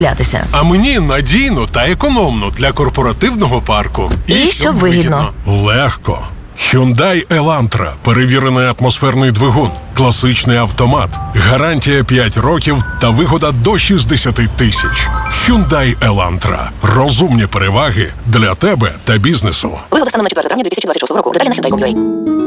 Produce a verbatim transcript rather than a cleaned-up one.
А мені надійно та економно для корпоративного парку. І, І щоб вигідно. Легко. Hyundai Elantra. Перевірений атмосферний двигун. Класичний автомат. Гарантія п'ять років та вигода до шістдесят тисяч. Hyundai Elantra. Розумні переваги для тебе та бізнесу. Вигода станом на четверте травня дві тисячі двадцять шостого року. Деталі на hyundai крапка com крапка ua.